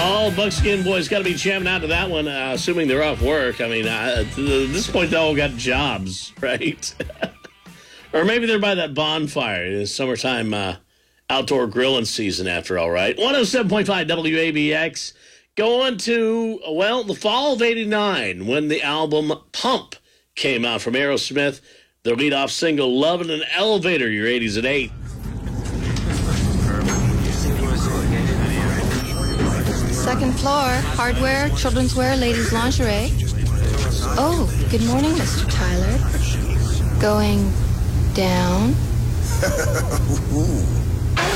All Buckskin boys got to be jamming out to that one, assuming they're off work. I mean, at this point, they all got jobs, right? Or maybe they're by that bonfire. It's summertime outdoor grilling season, after all, right? 107.5 WABX. Going to, well, the fall of '89 when the album Pump came out from Aerosmith. Their lead-off single, Love in an Elevator, your 80s at 8. Second floor, hardware, children's wear, ladies' lingerie. Oh, good morning, Mr. Tyler. Going down.